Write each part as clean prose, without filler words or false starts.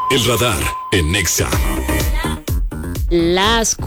El radar en Nexa. Las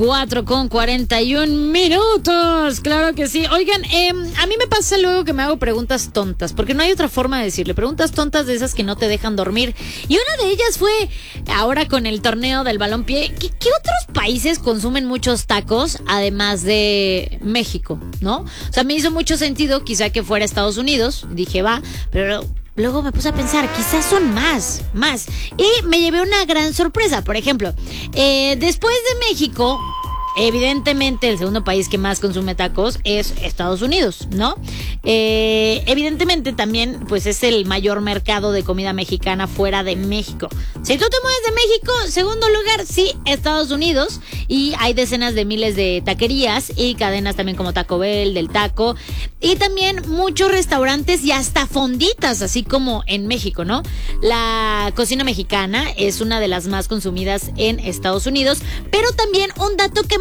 4:41. Claro que sí. Oigan, a mí me pasa luego que me hago preguntas tontas, porque no hay otra forma de decirle. Preguntas tontas de esas que no te dejan dormir. Y una de ellas fue, ahora con el torneo del balompié, ¿qué otros países consumen muchos tacos además de México, no? O sea, me hizo mucho sentido quizá que fuera Estados Unidos. Dije, va, pero luego me puse a pensar, quizás son más. Y me llevé una gran sorpresa. Por ejemplo, después de México, evidentemente el segundo país que más consume tacos es Estados Unidos, ¿no? Evidentemente también pues es el mayor mercado de comida mexicana fuera de México. Si tú te mueves de México, segundo lugar, sí, Estados Unidos. Y hay decenas de miles de taquerías y cadenas también como Taco Bell, Del Taco. Y también muchos restaurantes y hasta fonditas, así como en México, ¿no? La cocina mexicana es una de las más consumidas en Estados Unidos. Pero también un dato que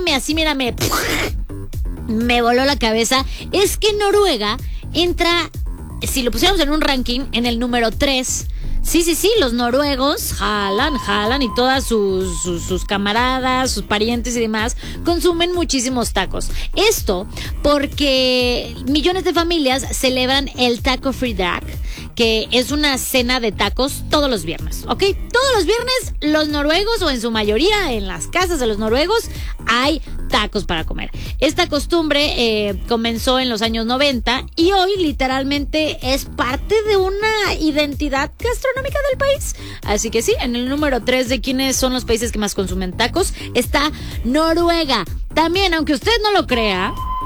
me voló la cabeza es que Noruega entra, si lo pusiéramos en un ranking, en el número 3. Sí, los noruegos jalan y todas sus camaradas, sus parientes y demás consumen muchísimos tacos. Esto porque millones de familias celebran el Taco Free Dag, que es una cena de tacos todos los viernes, ¿ok? Todos los viernes los noruegos, o en su mayoría en las casas de los noruegos, hay tacos para comer. Esta costumbre comenzó en los años 90 y hoy literalmente es parte de una identidad gastronómica del país. Así que sí, en el número 3 de quiénes son los países que más consumen tacos está Noruega. También, aunque usted no lo crea,